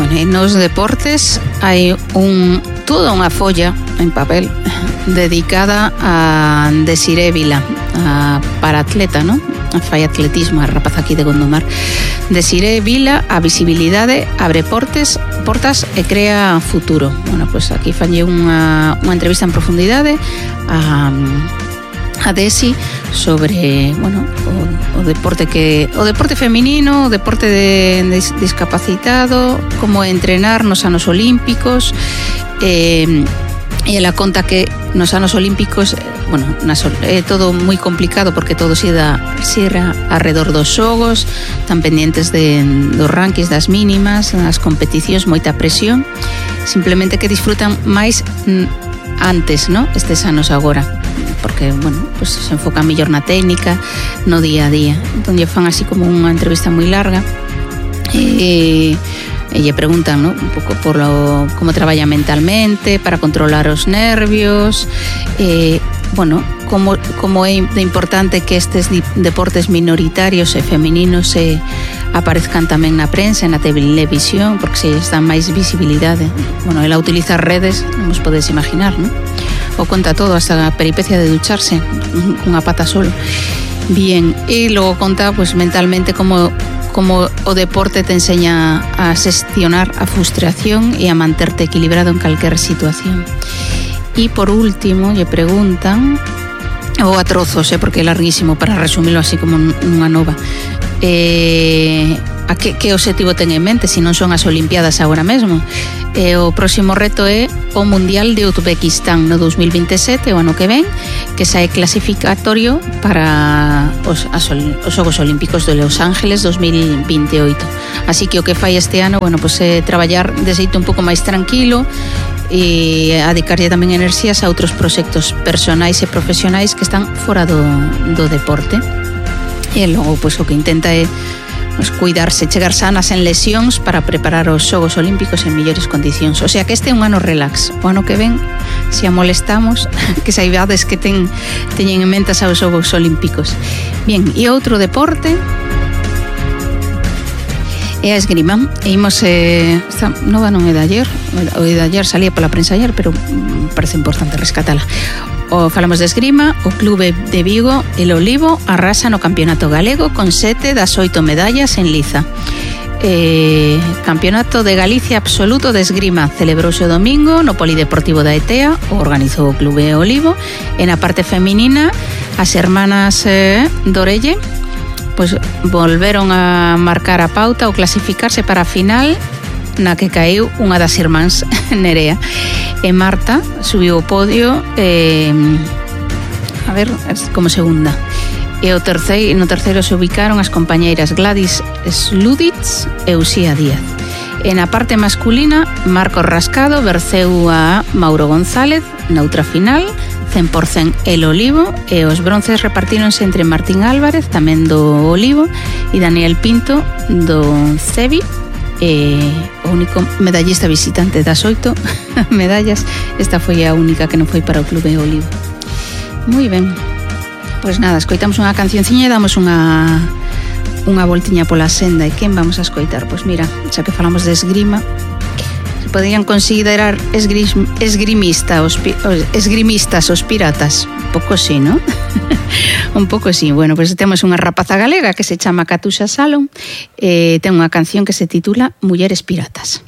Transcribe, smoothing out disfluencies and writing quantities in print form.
Bueno, e nos deportes hai toda unha folla en papel dedicada a Desiré Vila, a paratleta, ¿no? A fai atletismo, a rapaza aquí de Gondomar. Desiré Vila, a visibilidade abre portas e crea futuro. Bueno, pues aquí falle unha entrevista en profundidade a Desi sobre, bueno, o deporte feminino, o deporte de discapacitado, como entrenar nos anos olímpicos. E ela conta que nos anos olímpicos, bueno, é todo moi complicado porque todo xira alrededor dos xogos, tan pendientes dos rankings, das mínimas, das competicións, moita presión, simplemente que disfrutan máis antes, ¿no? Estes anos agora, porque, bueno, pues se enfocan mellor na técnica, no día a día. Entón lle fan así como unha entrevista moi larga e lle preguntan, ¿no? Un pouco por como traballa mentalmente para controlar os nervios, bueno, como é de importante que estes deportes minoritarios e femininos aparezcan tamén na prensa, na televisión, porque se lles dan máis visibilidade. Bueno, ela utiliza redes, non vos podes imaginar, ¿no? O conta todo, hasta a peripecia de ducharse cunha pata solo. Bien, e logo conta pues mentalmente como o deporte te enseña a xestionar a frustración e a manterte equilibrado en calquer situación. E por último, lle preguntan, ou a trozos, porque é larguísimo para resumilo así como unha nova, a que obxectivo ten en mente, se non son as Olimpiadas agora mesmo. O próximo reto é o Mundial de Uzbekistán no 2027, o ano que ven, que sae clasificatorio para os Xogos Olímpicos de Los Ángeles 2028. Así que o que fai este ano, bueno, pues é traballar de xeito un pouco máis tranquilo e dedicarlle tamén enerxías a outros proxectos personais e profesionais que están fora do deporte. E logo, pues, o que intenta é cuidarse, chegar sanas en lesións para preparar os Xogos Olímpicos en mellores condicións. O sea que este é un ano relax. O ano que ven, se a molestamos, que saibades que teñen en mente os Xogos Olímpicos. Bien, e outro deporte é a esgrima. E imos, esta nova non é de ayer, o de ayer salía pola prensa ayer, pero parece importante rescatala. Falamos de esgrima, o Clube de Vigo, el Olivo, arrasa no Campeonato Galego con 7 das 8 medallas en liza. Campeonato de Galicia absoluto de esgrima celebrouse o domingo no Polideportivo da Etea, o organizou o Clube Olivo. E na parte feminina, as hermanas Dorelle pues volveron a marcar a pauta ou clasificarse para a final, na que caeu unha das irmáns, Nerea. E Marta subiu o podio como segunda. E no terceiro se ubicaron as compañeiras Gladys Sluditz e Uxía Díaz. E na parte masculina, Marcos Rascado venceu a Mauro González na outra final, 100% el Olivo, e os bronces repartíronse entre Martín Álvarez, tamén do Olivo, e Daniel Pinto, do Cebi. O único medallista visitante das 8 medallas, esta foi a única que non foi para o Clube Olivo. Moi ben, pois nada, escoitamos unha cancionciña e damos unha voltiña pola senda. E quen vamos a escoitar? Pois mira, xa que falamos de esgrima, se podían considerar esgrimistas os piratas. Un pouco sí, ¿no? Un pouco sí. Bueno, pois temos unha rapaza galega que se chama Catuxa Salom, ten unha canción que se titula Mulleres Piratas.